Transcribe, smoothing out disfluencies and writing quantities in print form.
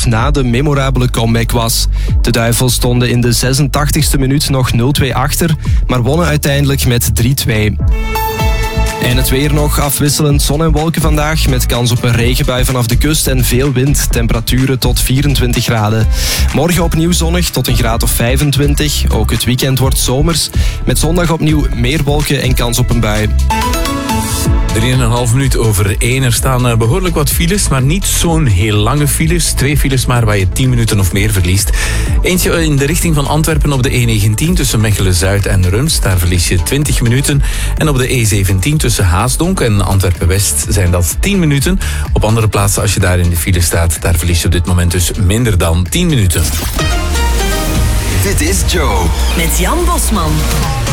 dat na de memorabele comeback was. De Duivels stonden in de 86e minuut nog 0-2 achter, maar wonnen uiteindelijk met 3-2. En het weer nog afwisselend zon en wolken vandaag, met kans op een regenbui vanaf de kust en veel wind. Temperaturen tot 24 graden. Morgen opnieuw zonnig tot een graad of 25. Ook het weekend wordt zomers. Met zondag opnieuw meer wolken en kans op een bui. 3,5 minuut over 1. Er staan behoorlijk wat files, maar niet zo'n heel lange files. 2 files maar waar je 10 minuten of meer verliest. Eentje in de richting van Antwerpen op de E19 tussen Mechelen-Zuid en Rumst. Daar verlies je 20 minuten. En op de E17 tussen Haasdonk en Antwerpen-West zijn dat 10 minuten. Op andere plaatsen, als je daar in de file staat, daar verlies je op dit moment dus minder dan 10 minuten. Dit is Joe. Met Jan Bosman.